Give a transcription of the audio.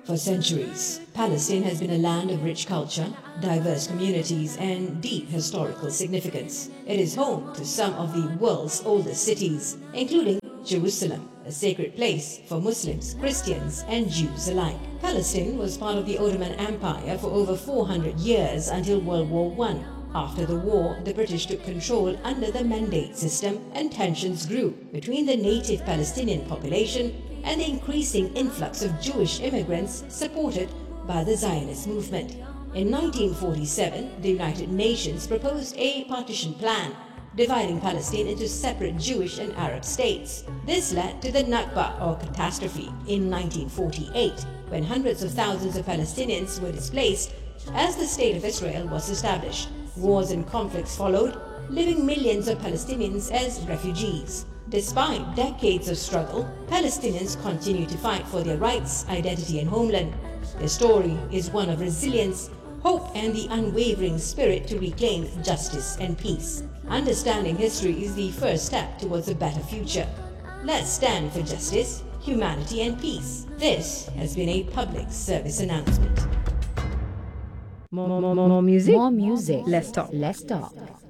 For centuries, Palestine has been a land of rich culture, diverse communities, and deep historical significance. It is home to some of the world's oldest cities, including Jerusalem, a sacred place for Muslims, Christians, and Jews alike. Palestine was part of the Ottoman Empire for over 400 years until World War I. After the war, the British took control under the Mandate system, and tensions grew between the native Palestinian population and the increasing influx of Jewish immigrants supported by the Zionist movement. In 1947, the United Nations proposed a partition plan, dividing Palestine into separate Jewish and Arab states. This led to the Nakba, or catastrophe, in 1948, when hundreds of thousands of Palestinians were displaced as the State of Israel was established. Wars and conflicts followed, leaving millions of Palestinians as refugees. Despite decades of struggle, Palestinians continue to fight for their rights, identity, and homeland. Their story is one of resilience, hope, and the unwavering spirit to reclaim justice and peace. Understanding history is the first step towards a better future. Let's stand for justice, humanity, and peace. This has been a public service announcement. More music. More music. Let's talk. Let's talk.